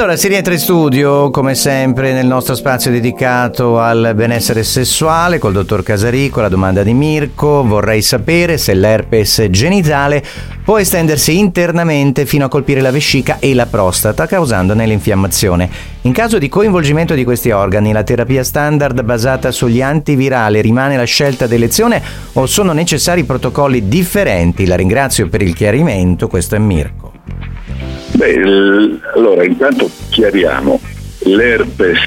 Allora, si rientra in studio, come sempre, nel nostro spazio dedicato al benessere sessuale col dottor Casarico. La domanda di Mirko: vorrei sapere se l'herpes genitale può estendersi internamente fino a colpire la vescica e la prostata, causandone l'infiammazione. In caso di coinvolgimento di questi organi, la terapia standard basata sugli antivirali rimane la scelta d'elezione o sono necessari protocolli differenti? La ringrazio per il chiarimento, questo è Mirko. Allora, intanto chiariamo, l'herpes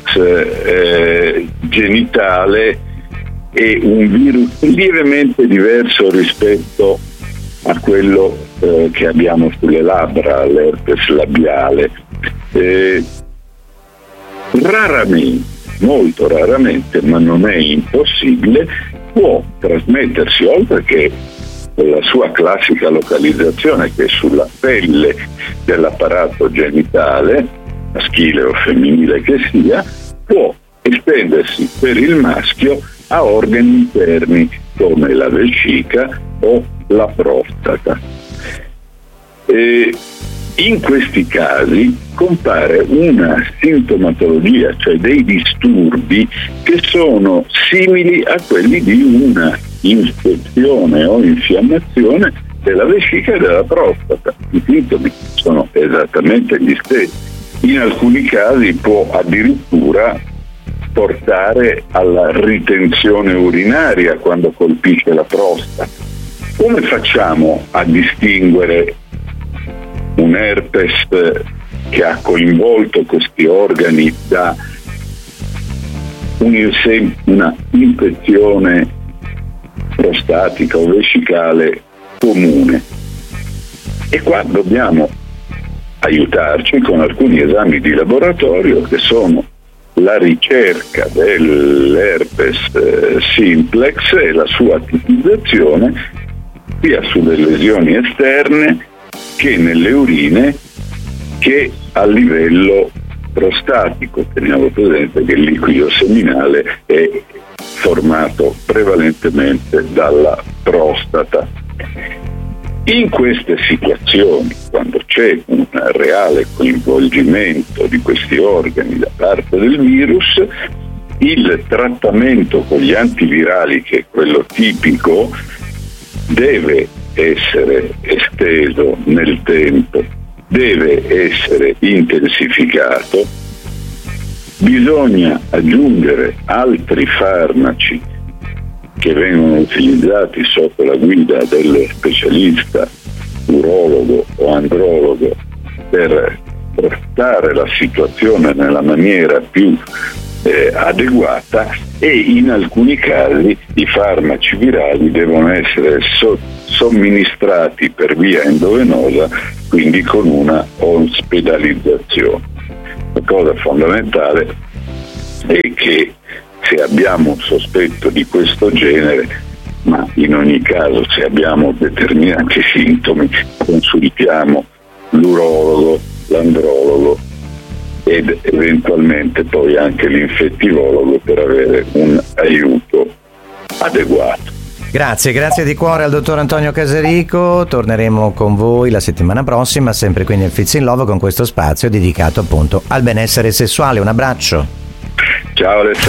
genitale è un virus lievemente diverso rispetto a quello che abbiamo sulle labbra, l'herpes labiale. Raramente, molto raramente, ma non è impossibile, può trasmettersi, oltre che la sua classica localizzazione, che è sulla pelle dell'apparato genitale, maschile o femminile che sia, può estendersi per il maschio a organi interni come la vescica o la prostata. In questi casi compare una sintomatologia, cioè dei disturbi che sono simili a quelli di una infezione o infiammazione della vescica e della prostata. I sintomi sono esattamente gli stessi. In alcuni casi può addirittura portare alla ritenzione urinaria quando colpisce la prostata. Come facciamo a distinguere un herpes che ha coinvolto questi organi da una infezione prostatica o vescicale comune? E qua dobbiamo aiutarci con alcuni esami di laboratorio, che sono la ricerca dell'herpes simplex e la sua tipizzazione sia sulle lesioni esterne che nelle urine che a livello prostatico. Teniamo presente che il liquido seminale è formato prevalentemente dalla prostata. In queste situazioni, quando c'è un reale coinvolgimento di questi organi da parte del virus, il trattamento con gli antivirali, che è quello tipico, deve essere esteso nel tempo, deve essere intensificato. Bisogna aggiungere altri farmaci che vengono utilizzati sotto la guida dello specialista urologo o andrologo per trattare la situazione nella maniera più adeguata, e in alcuni casi i farmaci virali devono essere somministrati per via endovenosa, quindi con una ospedalizzazione. La cosa fondamentale è che se abbiamo un sospetto di questo genere, ma in ogni caso se abbiamo determinati sintomi, consultiamo l'urologo, l'andrologo ed eventualmente poi anche l'infettivologo per avere un aiuto adeguato. Grazie di cuore al dottor Antonio Casarico. Torneremo con voi la settimana prossima, sempre qui nel Fizz in Love, con questo spazio dedicato appunto al benessere sessuale. Un abbraccio. Ciao Alessandro.